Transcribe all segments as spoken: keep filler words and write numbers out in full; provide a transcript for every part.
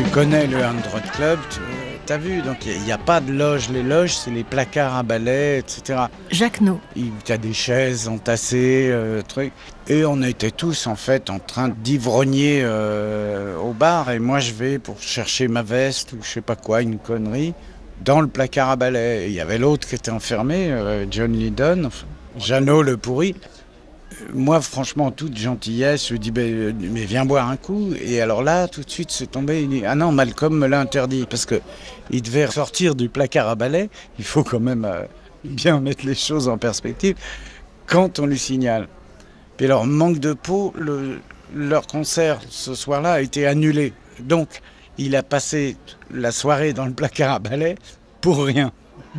connais le Hundred Club, tu as vu, donc il n'y a, a pas de loge. Les loges, c'est les placards à balais, et cetera. Jacques No. Il y a des chaises entassées, euh, trucs. Et on était tous, en fait, en train d'ivrogner euh, au bar. Et moi, je vais pour chercher ma veste ou je sais pas quoi, une connerie, dans le placard à balais. Et il y avait l'autre qui était enfermé, euh, John Lydon, enfin, Jeannot le pourri. Moi, franchement, toute gentillesse, je lui dis, ben, mais viens boire un coup. Et alors là, tout de suite, c'est tombé. Il dit, ah non, Malcolm me l'a interdit. Parce qu'il devait sortir du placard à balai. Il faut quand même euh, bien mettre les choses en perspective quand on lui signale. Puis alors, manque de peau, le, leur concert ce soir-là a été annulé. Donc, il a passé la soirée dans le placard à balai pour rien.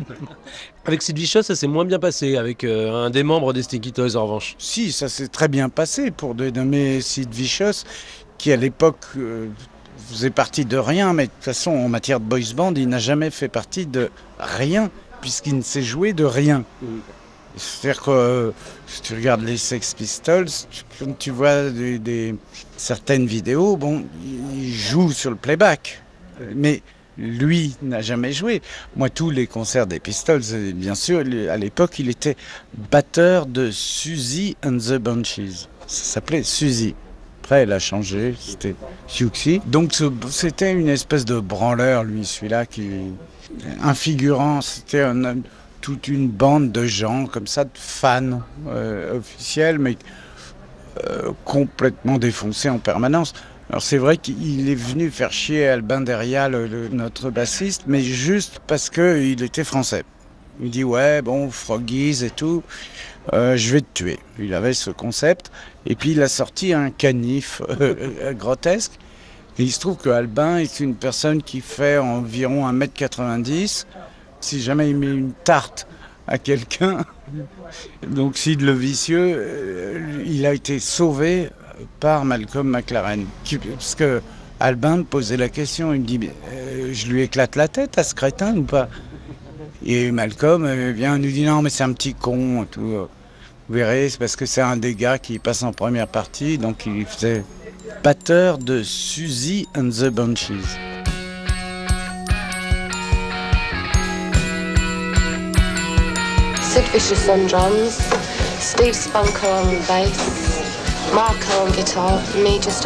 Avec Sid Vicious, ça s'est moins bien passé, avec euh, un des membres des Sticky Toys en revanche. Si, ça s'est très bien passé pour dénommer Sid Vicious, qui à l'époque euh, faisait partie de rien, mais de toute façon, en matière de boys band, il n'a jamais fait partie de rien, puisqu'il ne sait jouer de rien. Mm. C'est-à-dire que euh, si tu regardes les Sex Pistols, tu, quand tu vois des, des, certaines vidéos, bon, il joue sur le playback, mais lui n'a jamais joué. Moi, tous les concerts des Pistols, bien sûr, à l'époque, il était batteur de Susie and the Banshees. Ça s'appelait Susie. Après, elle a changé, c'était Siouxsie. Donc, c'était une espèce de branleur, lui, celui-là, qui... un figurant, c'était un, toute une bande de gens, comme ça, de fans euh, officiels, mais euh, complètement défoncés en permanence. Alors c'est vrai qu'il est venu faire chier Albin Deria, le, le, notre bassiste, mais juste parce qu'il était français. Il dit ouais, bon, Froggies et tout, euh, je vais te tuer. Il avait ce concept, et puis il a sorti un canif euh, grotesque. Et il se trouve que Albin est une personne qui fait environ un mètre quatre-vingt-dix. Si jamais il met une tarte à quelqu'un, donc Sid le Vicieux, euh, il a été sauvé par Malcolm McLaren. Parce que Albin me posait la question, il me dit euh, je lui éclate la tête à ce crétin ou pas? Et Malcolm euh, vient nous dit non mais c'est un petit con tout. Vous verrez, c'est parce que c'est un des gars qui passe en première partie, donc il faisait batteur de Susie and the Banshees. Sid Vicious on drums, Steve Spunker on bass, Marco on guitar, and me just